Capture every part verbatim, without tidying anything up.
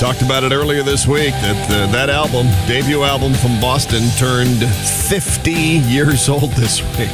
Talked about it earlier this week that uh, that album, debut album from Boston, turned fifty years old this week.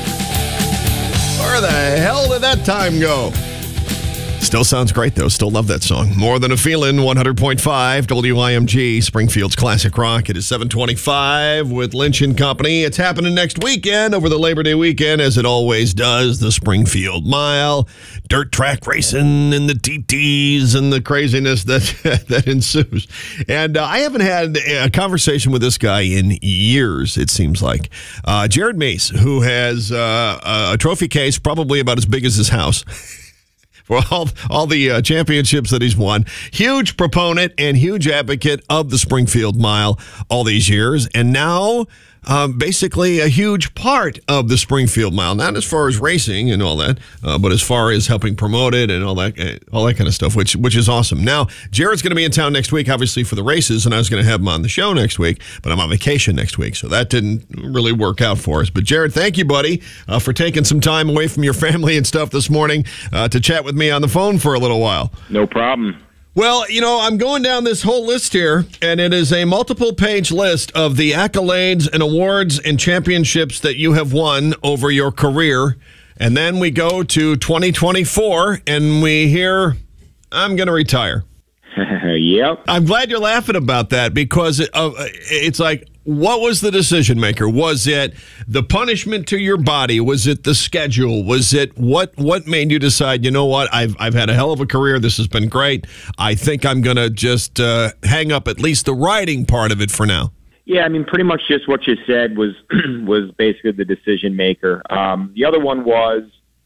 Where the hell did that time go? Still sounds great, though. Still love that song. More Than a Feeling, one hundred point five W I M G, Springfield's classic rock. It is seven twenty-five with Lynch and Company. It's happening next weekend, over the Labor Day weekend, as it always does. The Springfield Mile, dirt track racing, and the T Ts, and the craziness that that ensues. And uh, I haven't had a conversation with this guy in years, it seems like. Uh, Jared Mees, who has uh, a trophy case probably about as big as his house. For all, all the uh, championships that he's won. Huge proponent and huge advocate of the Springfield Mile all these years. And now, um, basically, a huge part of the Springfield Mile. Not as far as racing and all that, uh, but as far as helping promote it and all that uh, all that kind of stuff, which which is awesome. Now, Jared's going to be in town next week, obviously, for the races, and I was going to have him on the show next week, but I'm on vacation next week, so that didn't really work out for us. But, Jared, thank you, buddy, uh, for taking some time away from your family and stuff this morning uh, to chat with me on the phone for a little while. No problem. Well, you know, I'm going down this whole list here, and it is a multiple-page list of the accolades and awards and championships that you have won over your career. And then we go to twenty twenty-four, and we hear, I'm going to retire. Yep. I'm glad you're laughing about that, because it, uh, it's like, what was the decision maker? Was it the punishment to your body? Was it the schedule? Was it what what made you decide, you know what, I've I've had a hell of a career. This has been great. I think I'm going to just uh, hang up at least the riding part of it for now. Yeah, I mean, pretty much just what you said was was basically the decision maker. Um, the other one was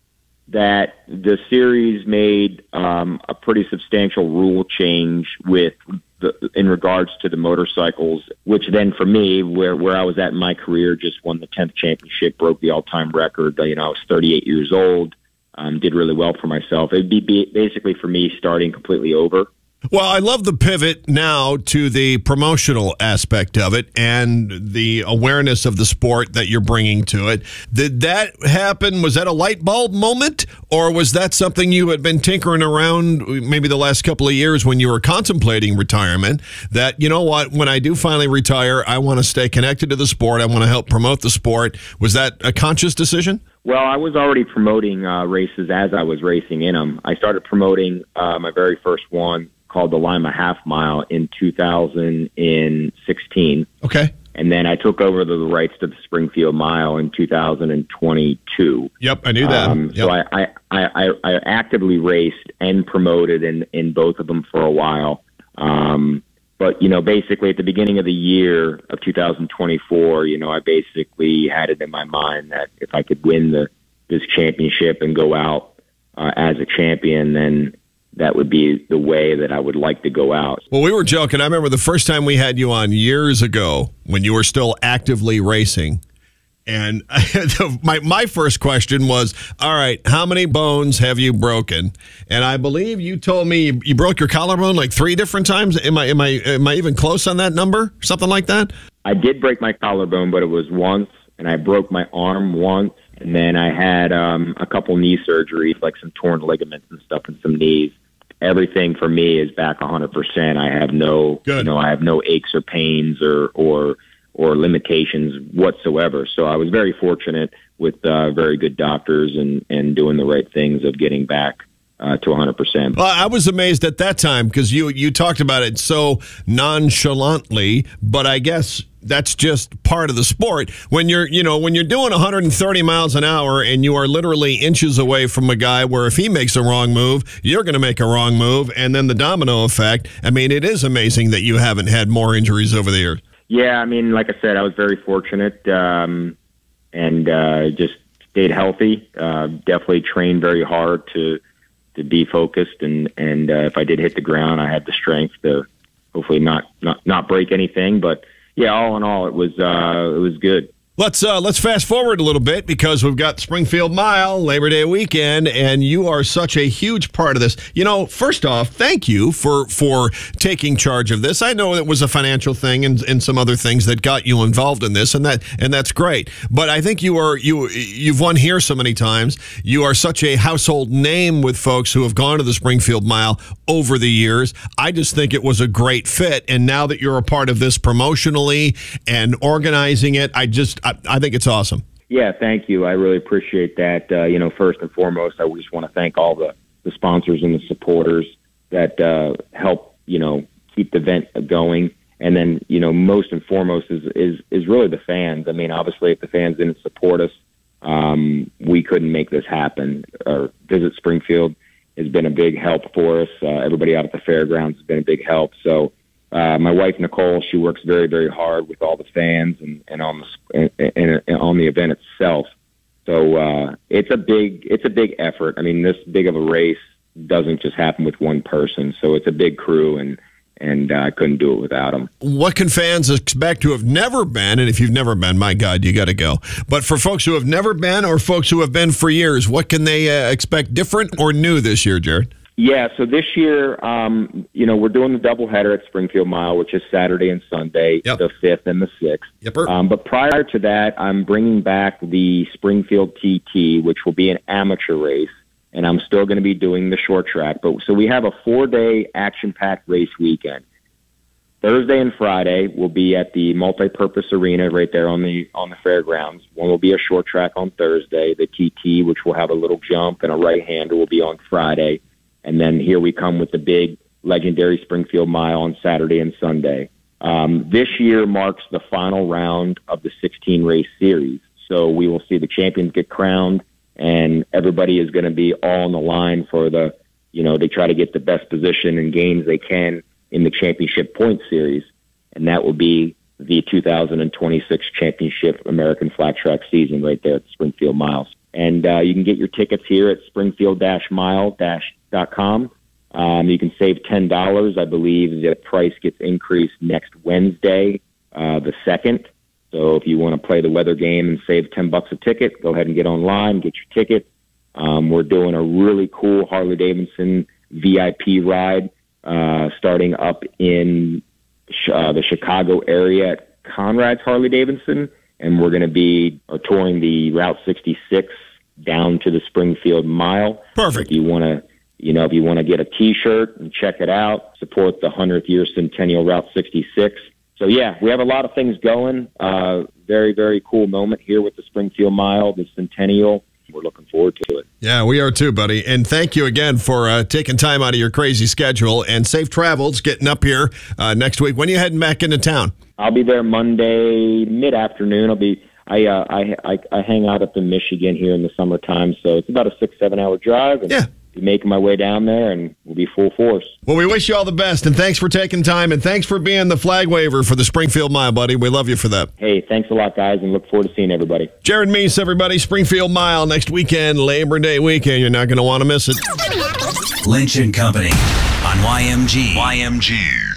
that the series made um, a pretty substantial rule change with the, in regards to the motorcycles, which then for me, where, where I was at in my career, just won the tenth championship, broke the all-time record. You know, I was thirty-eight years old, um, did really well for myself. It'd be basically for me starting completely over. Well, I love the pivot now to the promotional aspect of it and the awareness of the sport that you're bringing to it. Did that happen? Was that a light bulb moment, or was that something you had been tinkering around maybe the last couple of years when you were contemplating retirement, that, you know what, when I do finally retire, I want to stay connected to the sport, I want to help promote the sport? Was that a conscious decision? Well, I was already promoting uh, races as I was racing in them. I started promoting uh, my very first one, called the Lima Half Mile, in two thousand sixteen. Okay. And then I took over the rights to the Springfield Mile in two thousand twenty-two. Yep, I knew that. Um, yep. So I, I, I, I actively raced and promoted in, in both of them for a while. Um, but, you know, basically at the beginning of the year of two thousand twenty-four, you know, I basically had it in my mind that if I could win the this championship and go out uh, as a champion, then that would be the way that I would like to go out. Well, we were joking. I remember the first time we had you on years ago when you were still actively racing. And my my first question was, all right, how many bones have you broken? And I believe you told me you, you broke your collarbone like three different times. Am I am I am I even close on that number? Something like that? I did break my collarbone, but it was once, and I broke my arm once, and then I had um, a couple knee surgeries, like some torn ligaments and stuff in some knees. Everything for me is back one hundred percent. I have no, Good. you know, I have no aches or pains or or or limitations whatsoever. So I was very fortunate with uh, very good doctors and and doing the right things of getting back uh, to one hundred percent. Well, I was amazed at that time because you you talked about it so nonchalantly, but I guess that's just part of the sport. When you're, you know, when you're doing one hundred thirty miles an hour and you are literally inches away from a guy where if he makes a wrong move, you're going to make a wrong move, and then the domino effect. I mean, it is amazing that you haven't had more injuries over the years. Yeah, I mean, like I said, I was very fortunate um, and uh, just stayed healthy. Uh, definitely trained very hard to to be focused, and and uh, if I did hit the ground, I had the strength to hopefully not not not break anything, but. Yeah, all in all, it was uh, it was good. Let's uh, let's fast forward a little bit because we've got Springfield Mile, Labor Day weekend, and you are such a huge part of this. You know, first off, thank you for for taking charge of this. I know it was a financial thing and, and some other things that got you involved in this, and that and that's great. But I think you are you you've won here so many times. You are such a household name with folks who have gone to the Springfield Mile over the years. I just think it was a great fit, and now that you're a part of this promotionally and organizing it, I just I, I think it's awesome. Yeah, thank you. I really appreciate that. Uh, you know, first and foremost, I just want to thank all the, the sponsors and the supporters that uh, help, you know, keep the event going. And then, you know, most and foremost is, is, is really the fans. I mean, obviously, if the fans didn't support us, um, we couldn't make this happen. Or Visit Springfield has been a big help for us. Uh, everybody out at the fairgrounds has been a big help. So, Uh, my wife, Nicole, she works very, very hard with all the fans and, and on the and, and on the event itself. So uh, it's a big it's a big effort. I mean, this big of a race doesn't just happen with one person. So it's a big crew, and and uh, I couldn't do it without them. What can fans expect who have never been? And if you've never been, my God, you got to go. But for folks who have never been or folks who have been for years, what can they uh, expect different or new this year, Jared? Yeah, so this year, um, you know, we're doing the doubleheader at Springfield Mile, which is Saturday and Sunday, yep. the fifth and the sixth. Yep. Um, but prior to that, I'm bringing back the Springfield T T, which will be an amateur race, and I'm still going to be doing the short track. But so we have a four-day action-packed race weekend. Thursday and Friday will be at the multi-purpose arena right there on the on the fairgrounds. One will be a short track on Thursday. The T T, which will have a little jump and a right-hander, will be on Friday. And then here we come with the big legendary Springfield Mile on Saturday and Sunday. Um, this year marks the final round of the sixteen race series. So we will see the champions get crowned, and everybody is going to be all on the line for the, you know, they try to get the best position and gains they can in the championship point series. And that will be the two thousand twenty-six championship American flat track season right there at Springfield Miles. And uh, you can get your tickets here at springfield mile dot com. Um, you can save ten dollars. I believe the price gets increased next Wednesday, uh, the second. So if you want to play the weather game and save ten bucks a ticket, go ahead and get online, get your ticket. Um, we're doing a really cool Harley-Davidson V I P ride uh, starting up in uh, the Chicago area at Conrad's Harley-Davidson. And we're going to be uh, touring the Route sixty-six down to the Springfield Mile. Perfect. If you want to, you know, if you want to get a T-shirt and check it out, support the hundredth year centennial Route sixty-six. So yeah, we have a lot of things going. Uh, very, very cool moment here with the Springfield Mile, the centennial. We're looking forward to it. Yeah, we are too, buddy. And thank you again for uh, taking time out of your crazy schedule, and safe travels getting up here uh, next week. When are you heading back into town? I'll be there Monday mid-afternoon. I'll be I, uh, I I I hang out up in Michigan here in the summertime, so it's about a six seven hour drive. And yeah. Be making my way down there, and we'll be full force. Well, we wish you all the best, and thanks for taking time, and thanks for being the flag waver for the Springfield Mile, buddy. We love you for that. Hey, thanks a lot, guys, and look forward to seeing everybody. Jared Meese, everybody, Springfield Mile next weekend, Labor Day weekend. You're not going to want to miss it. Lynch and Company on Y M G. Y M G.